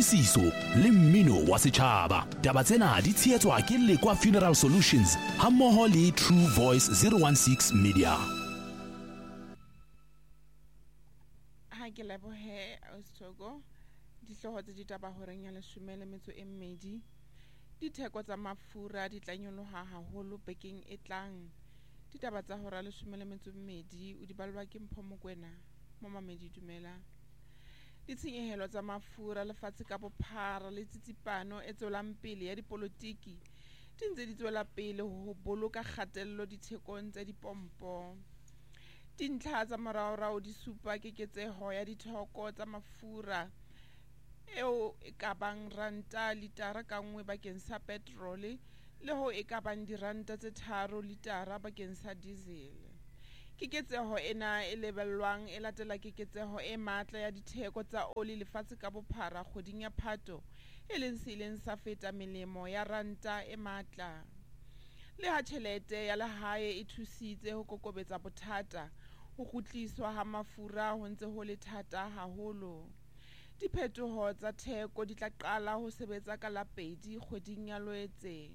kutlwisiso le mmino wa setjhaba. Taba tsena di tsheetswa ke Lekwa Funeral Solutions hammoho le True Voice 016 Media. Ha ke lebohe Austogo dihloho tse ditaba horeng ya 12 ditheko tsa mafura di tla nyoloha haholo bekeng e tlang. Ditaba tsa hora 12 o di balwa ke Mpho Mokoena mo mamedi dumela. Ditshenyehelo tsa mafura lefatshe ka bophara le tsitsipano e tswelang pele ya dipolotiki di ntse di tswela pele ho boloka kgatello dithekong tsa dipompo. Dintlha tsa moraorao di supa keketseho ya ditheko tsa mafura eo e ka bang ranta litara ka nngwe bakeng sa petrole le ho e ka bang diranta tse 3 litara bakeng sa diesel. Keketseho ena e lebellwang e latela keketseho e matla ya ditheko tsa oli lefatshe ka bophara kgoding ya Phato e leng se ileng sa feta melemo ya ranta e matla. Le ha tjhelete ya lehae e thusitse ho kokobetsa bothata, ho kgutliswa ha mafura ho ntse ho le thata haholo. Diphetoho tsa theko di tla qala ho sebetsa ka la 2 kgweding ya Loetse.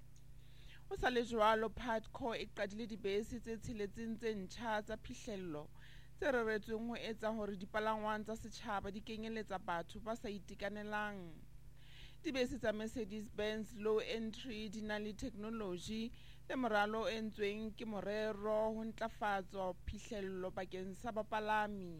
Ho sa le jwalo, Patco e qadile dibese tse 6 tse ntjha tsa phihlello tse reretsweng ho etsa hore dipalangwang tsa setjhaba di kenyeletsa batho ba sa itekanelang. Dibese tsa Mercedes-Benz Low Entry di na le technology le moralo e entsweng ke morero ho ntlafatsa phihlello bakeng sa bapalami.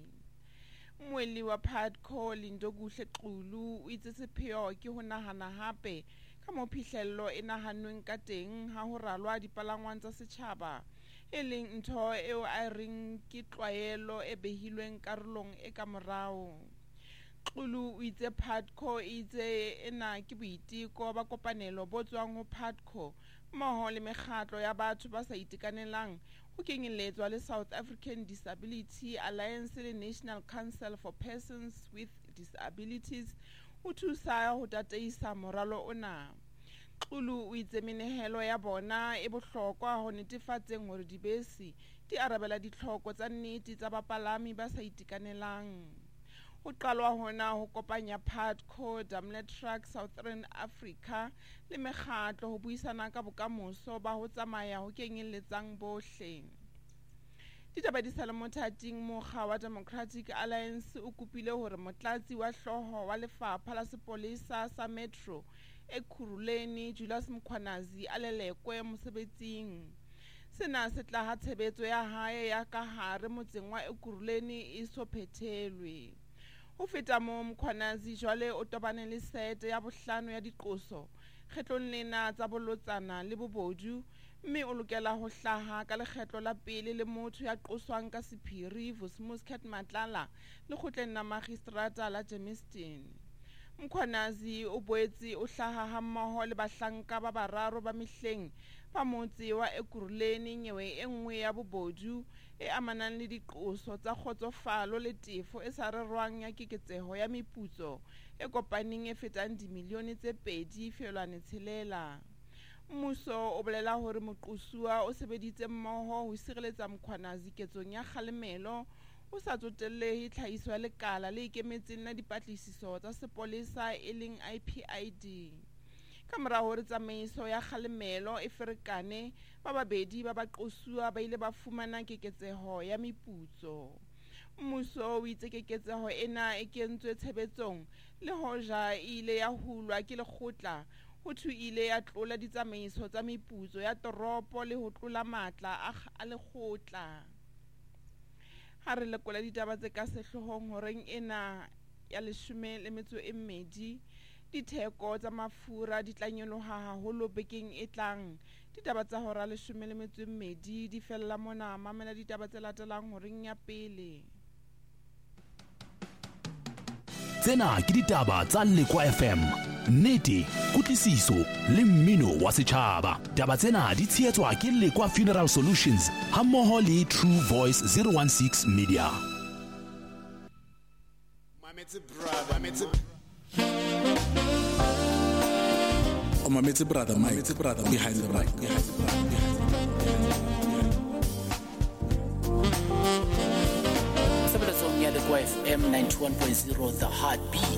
Moeli wa Patco Lindokuhle Xulu o itse sepheo ke ho nahana hape ka moo phihlello e nahanweng ka teng ha ho ralwa dipalangwang tsa setjhaba, e leng ntho eo a reng ke tlwaelo e behilweng karolong e ka morao. Xulu o itse Patco itse ena ke boiteko ba kopanelo bo tswang ho Patco mmoho le mekgatlo ya batho ba sa itekanelang ho kenyelletswa le South African Disability Alliance le National Council for Persons with Disabilities ho thusa ho tataisa moralo ona. Xulu o itse menehelo ya bona e bohlokwa ho netefatseng hore dibese di arabela ditlhoko tsa nnete tsa bapalami ba sa itekanelang. Ho qalwa hona ho kopanya Patco, Daimler Truck Southern Africa le mekgatlo ho buisana ka bokamoso ba ho tsamaya ho kenyelletsang bohle. Ditaba di sale mothating mokga wa Democratic Alliance o kopile hore motlatsi wa hloho wa lefapha la sepolesa sa Metro Ekurhuleni Julius Mkhwanazi a lelekwe mosebetsing. Sena se tla ha tshebetso ya hae ya ka hare motseng wa Ekurhuleni e so phethelwe. Ho feta moo, Mkhwanazi jwale o tobane le sete ya bohlano ya diqoso kgetlong lena tsa bolotsana le bobodu, mme o lokela ho hlaha ka lekgetlo la pele le motho ya qoswang ka sephiri Vusmuscat Matlala le kgotleng la magistrata la Germiston. Mkhwanazi o boetse o hlaha hammoho le bahlanka ba bararo ba mehleng ba motse wa Ekurhuleni nyewe e nngwe ya bobodu e amanang le diqoso tsa kgotsofalo le tefo e sa rerwang ya keketseho ya meputso e kopaneng e fetang dimilione tse 2.6. Mmuso o bolela hore moqosuwa o sebeditse mmoho ho sireletsa Mkhwanazi ketsong ya kgalemelo o sa tsotellehe tlhahiso ya lekala le ikemetseng la dipatlisiso tsa sepolesa e leng IPID. Ka mora hore tsamaiso ya kgalemelo e ferekane, ba babedi ba baqosuwa ba ile ba fumana keketseho ya meputso. Mmuso o itse keketseho ena e kentswe tshebetsong le hoja ile ya hulwa ke lekgotla, ho thu ile ya tlola ditsamaiso tsa meputso ya toropo le ho tlola matla a lekgotla. Ha re lekola ditaba tse ka sehlohong horeng ena ya 12, ditheko tsa mafura di tla nyoloha haholo bekeng e tlang. Ditaba tsa hora 12 di fella mona, mamela ditaba tse latelang horeng ya pele. Tsena ke ditaba tsa Lekwa FM, nnete, kutlwisiso le mmino wa setjhaba. Taba tsena di tsheetswa ke Lekwa Funeral Solutions hammoho le True Voice 016 Media. Mametse brother Mike, behind the mic. Lekwa FM 91.0, the heartbeat.